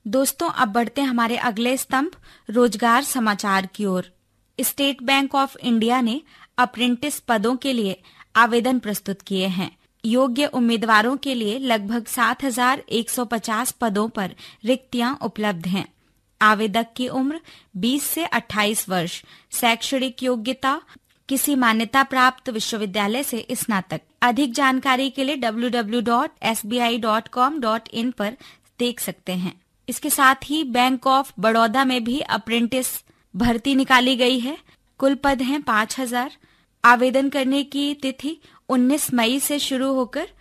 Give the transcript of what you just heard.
दोस्तों, अब बढ़ते हैं हमारे अगले स्तंभ रोजगार समाचार की ओर। स्टेट बैंक ऑफ इंडिया ने अप्रेंटिस पदों के लिए आवेदन प्रस्तुत किए हैं। योग्य उम्मीदवारों के लिए लगभग 7,150 पदों पर रिक्तियां उपलब्ध हैं। आवेदक की उम्र 20 से 28 वर्ष, शैक्षणिक योग्यता किसी मान्यता प्राप्त विश्वविद्यालय से स्नातक। अधिक जानकारी के लिए www.sbi.com.in पर देख सकते हैं। इसके साथ ही बैंक ऑफ बड़ौदा में भी अप्रेंटिस भर्ती निकाली गई है। कुल पद हैं 5,000। आवेदन करने की तिथि 19 मई से शुरू होकर